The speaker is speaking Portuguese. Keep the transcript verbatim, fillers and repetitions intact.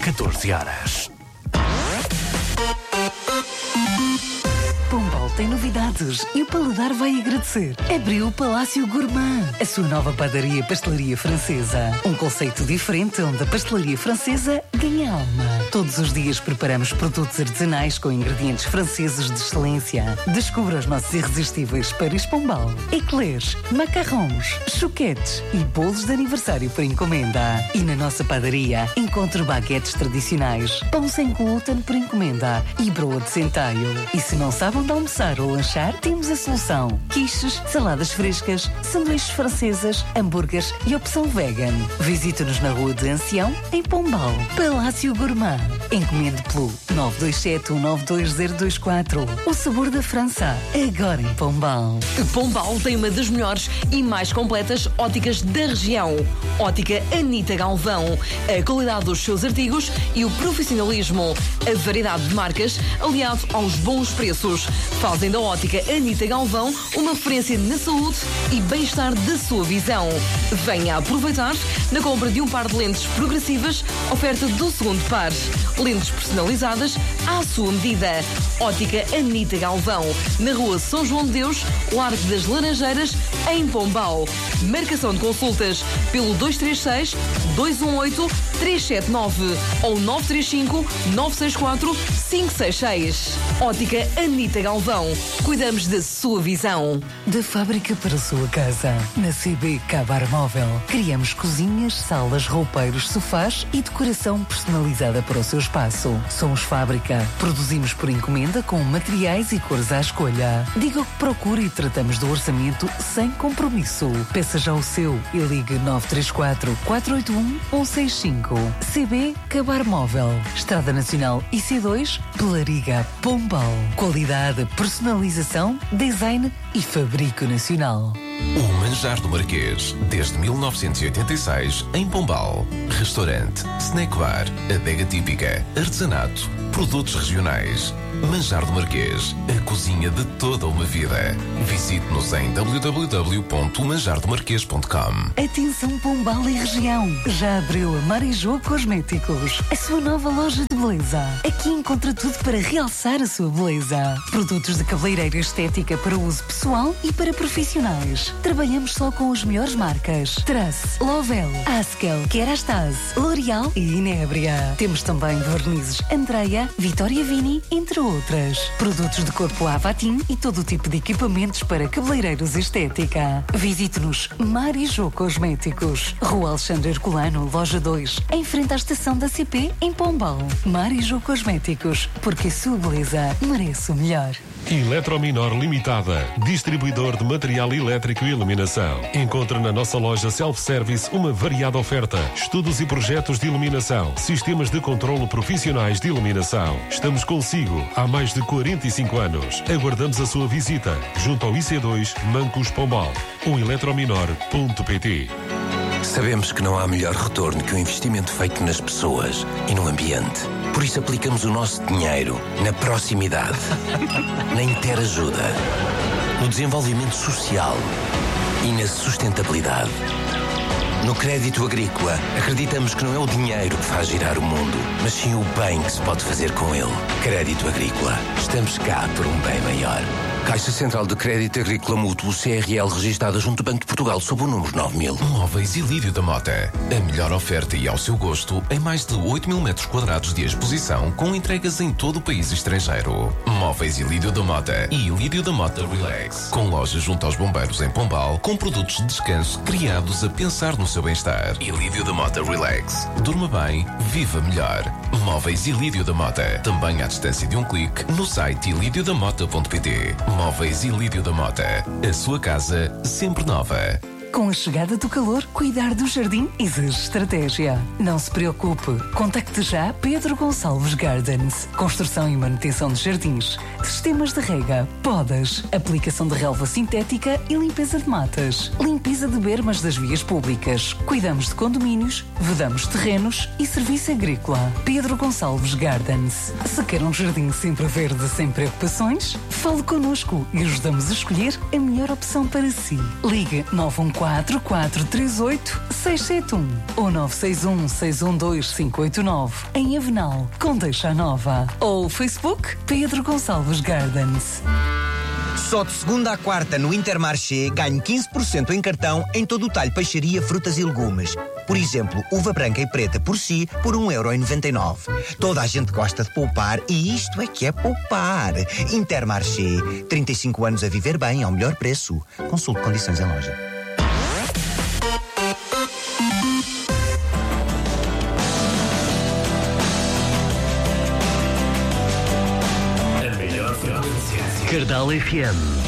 catorze horas. Pombal tem novidades e o paladar vai agradecer. Abriu o Palácio Gourmand, a sua nova padaria e pastelaria francesa. Um conceito diferente onde a pastelaria francesa ganha alma. Todos os dias preparamos produtos artesanais com ingredientes franceses de excelência. Descubra os nossos irresistíveis Paris Pombal, eclairs, macarrons, choquetes e bolos de aniversário por encomenda. E na nossa padaria encontre baguetes tradicionais, pão sem glúten por encomenda e broa de centeio. E se não sabe onde almoçar ou lanchar, temos a solução. Quiches, saladas frescas, sanduíches francesas, hambúrgueres e opção vegan. Visite-nos na Rua de Ancião, em Pombal. Palácio Gourmand. Encomende pelo nove dois sete um nove dois zero dois quatro. O sabor da França, agora em Pombal. Pombal tem uma das melhores e mais completas óticas da região. Ótica Anita Galvão. A qualidade dos seus artigos e o profissionalismo. A variedade de marcas aliado aos bons preços. Fazem da ótica Anita Galvão uma referência na saúde e bem-estar da sua visão. Venha aproveitar na compra de um par de lentes progressivas, oferta do segundo par. Lentes personalizadas à sua medida. Ótica Anita Galvão, na Rua São João de Deus, Largo das Laranjeiras, em Pombal. Marcação de consultas pelo dois três seis, dois um oito, três sete nove ou nove três cinco, nove seis quatro, cinco seis seis. Ótica Anita Galvão. Cuidamos da sua visão. Da fábrica para a sua casa. Na C B Cabar Móvel. Criamos cozinhas, salas, roupeiros, sofás e decoração personalizada para o seu espaço. Somos fábrica. Produzimos por encomenda com materiais e cores à escolha. Diga o que procura e tratamos do orçamento sem compromisso. Peça já o seu e ligue nove três quatro, quatro oito um, um seis cinco. C B Cabar Móvel. Estrada Nacional I C dois, Pelariga, Pombal. Qualidade, personalização, design e fabrico nacional. O Manjar do Marquês, desde mil novecentos e oitenta e seis, em Pombal. Restaurante, snack bar, adega típica, artesanato, produtos regionais. Manjar do Marquês, a cozinha de toda uma vida. Visite-nos em w w w ponto manjar do marquês ponto com. Atenção Pombal e região. Já abriu a Marijô Cosméticos, a sua nova loja de beleza. Aqui encontra tudo para realçar a sua beleza. Produtos de cabeleireiro e estética para uso pessoal e para profissionais. Trabalhamos só com as melhores marcas: Trace, Lovell, Askel, Kerastase, L'Oréal e Inébria. Temos também vernizes Andrea, Vitória Vini, entre outras. Produtos de corpo Avatim e todo o tipo de equipamentos para cabeleireiros e estética. Visite-nos Marijô Cosméticos, Rua Alexandre Herculano, Loja dois, em frente à estação da C P, em Pombal. Marijô Cosméticos, porque a sua beleza merece o melhor. Eletrominor Limitada, distribuidor de material elétrico e iluminação. Encontra na nossa loja self-service uma variada oferta, estudos e projetos de iluminação, sistemas de controlo profissionais de iluminação. Estamos consigo há mais de quarenta e cinco anos. Aguardamos a sua visita junto ao I C dois Mancos Pombal ou eletrominor ponto pt. Sabemos que não há melhor retorno que o investimento feito nas pessoas e no ambiente. Por isso aplicamos o nosso dinheiro na proximidade, na interajuda, no desenvolvimento social e na sustentabilidade. No crédito agrícola, acreditamos que não é o dinheiro que faz girar o mundo, mas sim o bem que se pode fazer com ele. Crédito agrícola. Estamos cá por um bem maior. Caixa Central de Crédito Agrícola Mútuo, C R L, registada junto ao Banco de Portugal, sob o número nove mil. Móveis Ilírio da Mota. A melhor oferta e ao seu gosto em mais de oito mil metros quadrados de exposição, com entregas em todo o país e estrangeiro. Móveis Ilírio da Mota e Ilírio da Mota Relax. Com lojas junto aos bombeiros em Pombal, com produtos de descanso criados a pensar no seu bem-estar. Ilírio da Mota Relax. Durma bem, viva melhor. Móveis Ilírio da Mota. Também à distância de um clique no site ilírio da mota ponto pt. Móveis Ilírio da Mota. A sua casa sempre nova. Com a chegada do calor, cuidar do jardim exige estratégia. Não se preocupe. Contacte já Pedro Gonçalves Gardens. Construção e manutenção de jardins, sistemas de rega, podas, aplicação de relva sintética e limpeza de matas. Limpeza de bermas das vias públicas. Cuidamos de condomínios, vedamos terrenos e serviço agrícola. Pedro Gonçalves Gardens. Se quer um jardim sempre verde, sem preocupações, fale connosco e ajudamos a escolher a melhor opção para si. Ligue nove um quatro quatro três oito seis sete um ou nove seis um seis um dois cinco oito nove em Avenal, Condeixa Nova. Ou Facebook Pedro Gonçalves Gardens. Só de segunda à quarta no Intermarché ganho quinze por cento em cartão em todo o talho peixaria, frutas e legumes. Por exemplo, uva branca e preta por si por um euro e noventa e nove. Toda a gente gosta de poupar e isto é que é poupar. Intermarché, trinta e cinco anos a viver bem ao melhor preço. Consulte condições em loja. Cardal F M